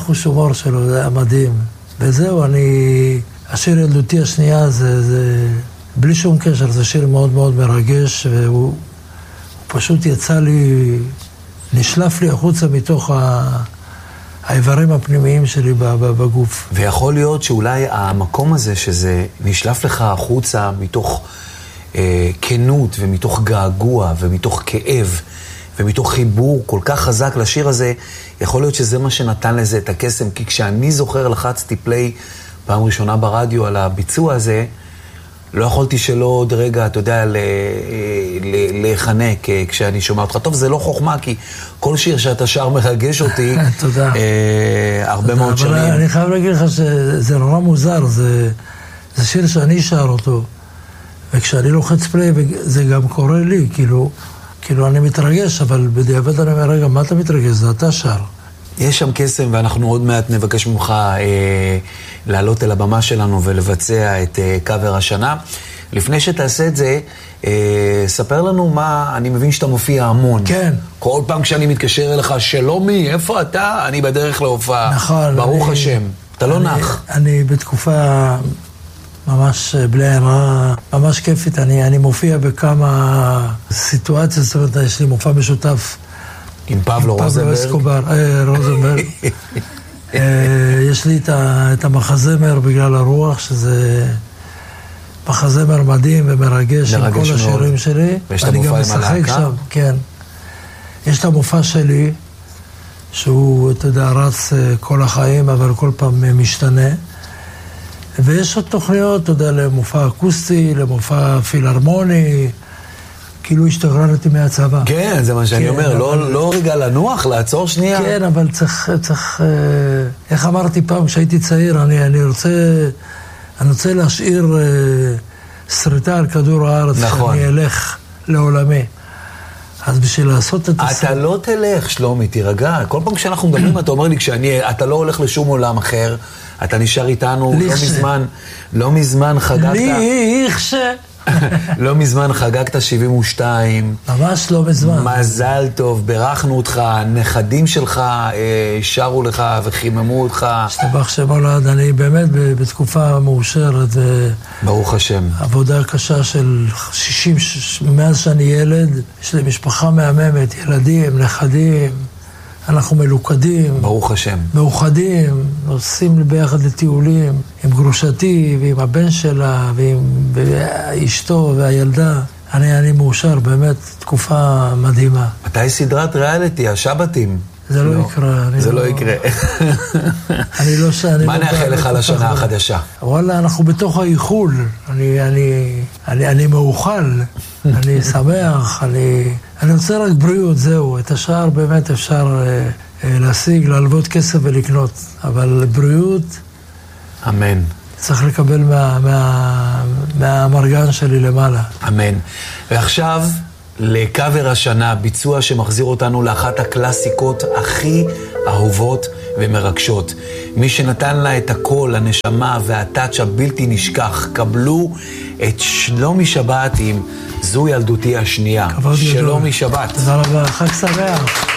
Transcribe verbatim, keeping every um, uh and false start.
החוש הומור שלו, זה היה מדהים. וזהו, אני... השיר ילדותי השנייה זה, זה... בלי שום קשר, זה שיר מאוד מאוד מרגש, והוא פשוט יצא לי... נשלף לי החוצה מתוך ה... האיברים הפנימיים שלי בגוף. ויכול להיות שאולי המקום הזה שזה נשלף לך החוצה מתוך אה, כנות ומתוך געגוע ומתוך כאב ומתוך חיבור כל כך חזק לשיר הזה, יכול להיות שזה מה שנתן לזה את הקסם, כי כשאני זוכר לחצתי פליי פעם ראשונה ברדיו על הביצוע הזה, לא יכולתי שלא עוד רגע, אתה יודע, להיחנק כשאני שומע אותך. טוב, זה לא חוכמה, כי כל שיר שאתה שר מרגש אותי. תודה. הרבה מאוד שנים. אבל אני חייב להגיד לך שזה נורא מוזר, זה שיר שאני שר אותו, וכשאני לוחץ פליי, זה גם קורה לי, כאילו, כאילו אני מתרגש, אבל בדיעבד אני אומר, רגע, מה אתה מתרגש? זה אתה שר. יש שם קסם, ואנחנו עוד מעט נבקש ממך אה, לעלות אל הבמה שלנו ולבצע את אה, קאבר השנה. לפני שתעשה את זה, אה, ספר לנו מה, אני מבין שאתה מופיע המון. כן. כל פעם כשאני מתקשר אליך, שלומי, איפה אתה? אני בדרך להופעה. נכון. ברוך אני, השם. אתה לא אני, נח. אני בתקופה ממש בלי עירה, ממש כיפית. אני, אני מופיע בכמה סיטואציות, זאת אומרת, יש לי מופע משותף, עם פבלו רוזנברג. אסקובר, אה, רוזנברג. אה, יש לי את, ה, את המחזמר בגלל הרוח, שזה מחזמר מדהים ומרגש עם כל השירים מאוד. שלי. ויש את המופע עם הלהקה? שם, כן. יש את המופע שלי, שהוא, אתה יודע, רץ כל החיים, אבל כל פעם משתנה. ויש עוד תוכניות, אתה יודע, למופע אקוסטי, למופע פילהרמוני, כאילו השתחררתי מהצבא. כן, זה מה שאני כן, אומר, אבל... לא, לא רגע לנוח, לעצור שנייה. כן, אבל צריך, צריך, איך אמרתי פעם כשהייתי צעיר, אני, אני רוצה, אני רוצה להשאיר שריטה על כדור הארץ, נכון. שאני אלך לעולמי. אז בשביל לעשות את אתה הסרט... לא תלך, שלומי, תירגע. כל פעם כשאנחנו מדברים, אתה אומר לי, כשאני, אתה לא הולך לשום עולם אחר, אתה נשאר איתנו, לא מזמן, לא מזמן חגגת... ליכש... לא מזמן חגגת שבעים ושתיים. ממש לא מזמן. מזל טוב, ברכנו אותך, נכדים שלך שרו לך וחיממו אותך. השתבח שם הולד, אני באמת בתקופה מאושרת. ברוך השם. עבודה קשה של שישים, מאז שאני ילד, יש לי משפחה מהממת, ילדים, נכדים. אנחנו מלוכדים. ברוך השם. מאוחדים, נוסעים ביחד לטיולים, עם גרושתי ועם הבן שלה ועם אשתו והילדה. אני, אני מאושר, באמת תקופה מדהימה. מתי סדרת ריאליטי, השבתים? זה לא, לא יקרה. זה לא, לא יקרה. אני לא שאני... מה נאחל לך לשנה החדשה? וואלה, אנחנו בתוך האיחול. אני, אני, אני, אני מאוכל, אני שמח, אני... אני רוצה רק בריאות, זהו. את השאר באמת אפשר אה, אה, להשיג, להלוות כסף ולקנות. אבל בריאות... אמן. צריך לקבל מה, מה, מהמרגן שלי למעלה. אמן. ועכשיו, לקאבר השנה, ביצוע שמחזיר אותנו לאחת הקלאסיקות הכי אהובות ומרגשות. מי שנתן לה את הקול, הנשמה והטאץ' הבלתי נשכח, קבלו את שלומי שבת עם זו ילדותי השנייה. שלומי שבת. תודה רבה, חג שמח.